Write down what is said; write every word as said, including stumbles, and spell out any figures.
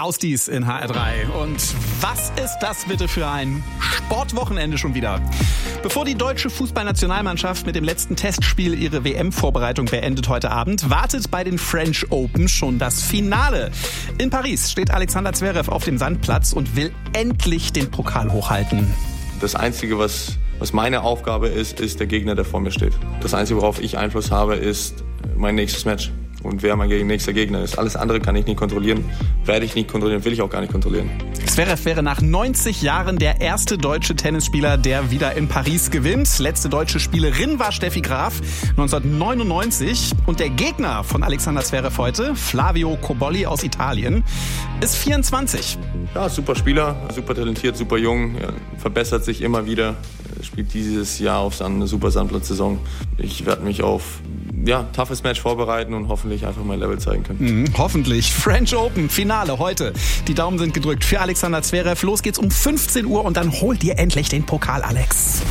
Ausdies in H R drei. Und was ist das bitte für ein Sportwochenende schon wieder? Bevor die deutsche Fußballnationalmannschaft mit dem letzten Testspiel ihre W M-Vorbereitung beendet heute Abend, wartet bei den French Open schon das Finale. In Paris steht Alexander Zverev auf dem Sandplatz und will endlich den Pokal hochhalten. Das Einzige, was, was meine Aufgabe ist, ist der Gegner, der vor mir steht. Das Einzige, worauf ich Einfluss habe, ist mein nächstes Match. Und wer mein nächster Gegner ist. Alles andere kann ich nicht kontrollieren, werde ich nicht kontrollieren, will ich auch gar nicht kontrollieren. Zverev wäre nach neunzig Jahren der erste deutsche Tennisspieler, der wieder in Paris gewinnt. Letzte deutsche Spielerin war Steffi Graf neunzehnhundertneunundneunzig. Und der Gegner von Alexander Zverev heute, Flavio Cobolli aus Italien, ist vierundzwanzig. Ja, super Spieler, super talentiert, super jung, ja, verbessert sich immer wieder. Spielt dieses Jahr auf eine super Sandplatzsaison. Ich werde mich auf ja, toughes Match vorbereiten und hoffentlich einfach mein Level zeigen können. Mhm, hoffentlich. French Open, Finale heute. Die Daumen sind gedrückt für Alexander Zverev. Los geht's um fünfzehn Uhr und dann holt ihr endlich den Pokal, Alex.